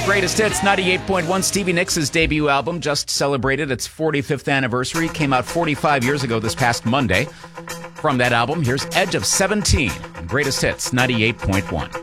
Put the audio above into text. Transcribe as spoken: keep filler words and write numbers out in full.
Greatest Hits, ninety-eight point one. Stevie Nicks' debut album just celebrated its forty-fifth anniversary. Came out forty-five years ago this past Monday. From that album, here's Edge of seventeen. Greatest Hits, ninety-eight point one.